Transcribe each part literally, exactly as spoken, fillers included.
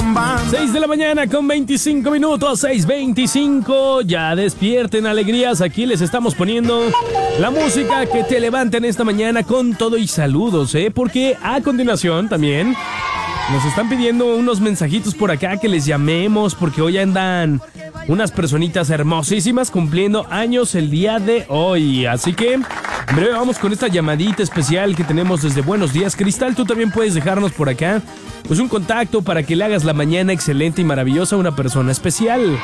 con banda. seis de la mañana con veinticinco minutos, seis veinticinco. Ya despierten alegrías, aquí les estamos poniendo la música que te levanta en esta mañana con todo y saludos, ¿eh? Porque a continuación también nos están pidiendo unos mensajitos por acá que les llamemos, porque hoy andan unas personitas hermosísimas cumpliendo años el día de hoy. Así que en breve vamos con esta llamadita especial que tenemos desde Buenos Días Cristal. Tú también puedes dejarnos por acá pues un contacto para que le hagas la mañana excelente y maravillosa a una persona especial.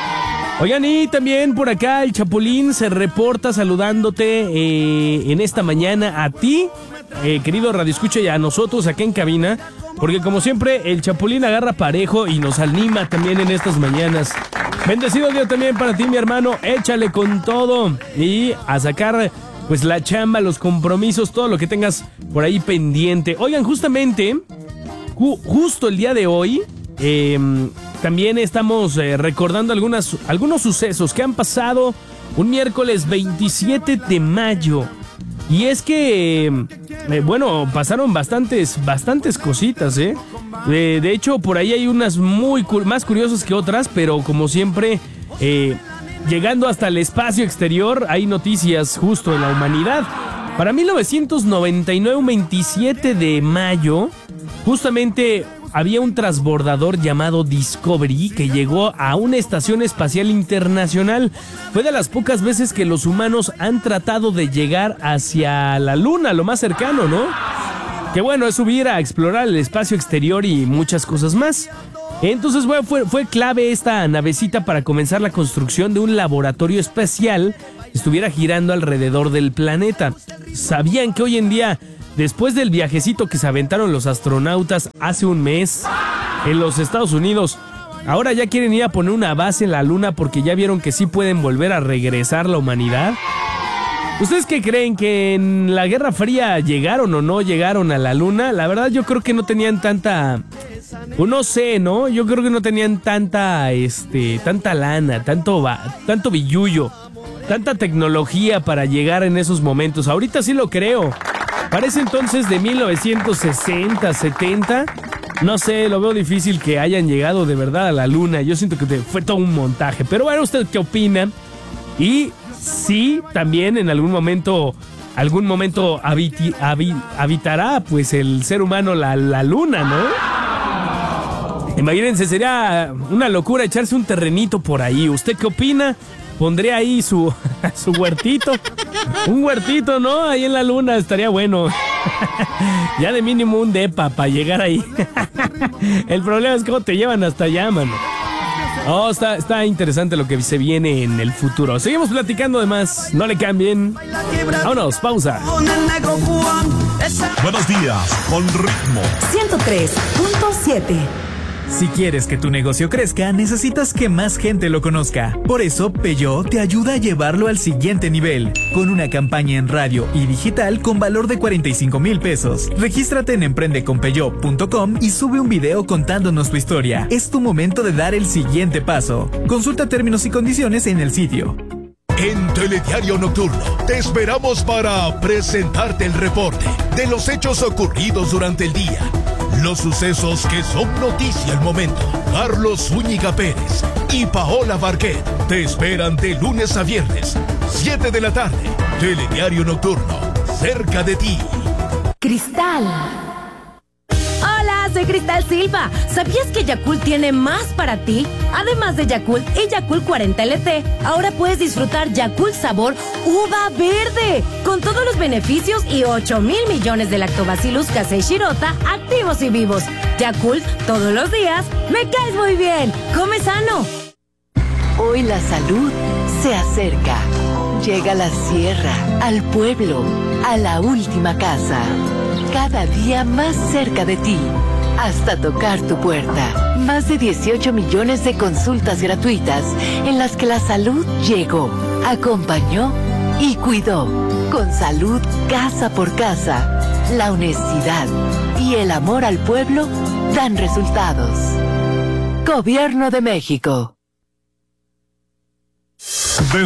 Oigan, y también por acá el Chapulín se reporta saludándote eh, en esta mañana a ti, eh, querido Radio Escucha, y a nosotros acá en cabina, porque como siempre el Chapulín agarra parejo y nos anima también en estas mañanas. Bendecido día también para ti, mi hermano, échale con todo y a sacar pues la chamba, los compromisos, todo lo que tengas por ahí pendiente. Oigan, justamente, ju- justo el día de hoy, eh, también estamos eh, recordando algunas, algunos sucesos que han pasado un miércoles veintisiete de mayo. Y es que, eh, bueno, pasaron bastantes, bastantes cositas, ¿eh? De, de hecho, por ahí hay unas muy cu- más curiosas que otras, pero como siempre, eh, llegando hasta el espacio exterior, hay noticias justo en la humanidad. Para mil novecientos noventa y nueve, un veintisiete de mayo, justamente había un transbordador llamado Discovery que llegó a una estación espacial internacional. Fue de las pocas veces que los humanos han tratado de llegar hacia la luna, lo más cercano, ¿no? Que bueno, es subir a explorar el espacio exterior y muchas cosas más. Entonces, bueno, fue, fue clave esta navecita para comenzar la construcción de un laboratorio espacial que estuviera girando alrededor del planeta. ¿Sabían que hoy en día, después del viajecito que se aventaron los astronautas hace un mes en los Estados Unidos, ahora ya quieren ir a poner una base en la luna porque ya vieron que sí pueden volver a regresar la humanidad? ¿Ustedes qué creen? ¿Que en la Guerra Fría llegaron o no llegaron a la luna? La verdad yo creo que no tenían tanta... Pues no sé, ¿no? Yo creo que no tenían tanta, este, tanta lana, tanto, va, tanto billullo, tanta tecnología para llegar en esos momentos. Ahorita sí lo creo. Parece entonces de mil novecientos sesenta, setenta. No sé, lo veo difícil que hayan llegado de verdad a la luna. Yo siento que fue todo un montaje. Pero bueno, ¿ustedes qué opinan? Y sí, también en algún momento, algún momento habiti, habi, habitará pues el ser humano la, la luna, ¿no? Imagínense, sería una locura echarse un terrenito por ahí. ¿Usted qué opina? Pondría ahí su, su huertito. Un huertito, ¿no? Ahí en la luna estaría bueno. Ya de mínimo un depa para llegar ahí. El problema es cómo te llevan hasta allá, mano. Oh, está, está interesante lo que se viene en el futuro. Seguimos platicando de más. No le cambien. Vámonos, pausa. Buenos días, con ritmo. ciento tres punto siete. Si quieres que tu negocio crezca, necesitas que más gente lo conozca. Por eso, Peugeot te ayuda a llevarlo al siguiente nivel, con una campaña en radio y digital con valor de cuarenta y cinco mil pesos. Regístrate en emprende con peugeot punto com y sube un video contándonos tu historia. Es tu momento de dar el siguiente paso. Consulta términos y condiciones en el sitio. En Telediario Nocturno te esperamos para presentarte el reporte de los hechos ocurridos durante el día. Los sucesos que son noticia al momento. Carlos Zúñiga Pérez y Paola Barquet te esperan de lunes a viernes, siete de la tarde. Telediario Nocturno, cerca de ti. Cristal. Hola, soy Cristal Silva. ¿Sabías que Yakult tiene más para ti? Además de Yakult y Yakult cuarenta L T, ahora puedes disfrutar Yakult sabor uva verde, con todos los beneficios y ocho mil millones de lactobacillus casei shirota activos y vivos. Yakult, todos los días, me caes muy bien. Come sano. Hoy la salud se acerca. Llega a la sierra, al pueblo, a la última casa. Cada día más cerca de ti, hasta tocar tu puerta. Más de dieciocho millones de consultas gratuitas en las que la salud llegó, acompañó y cuidó. Con salud casa por casa, la honestidad y el amor al pueblo dan resultados. Gobierno de México.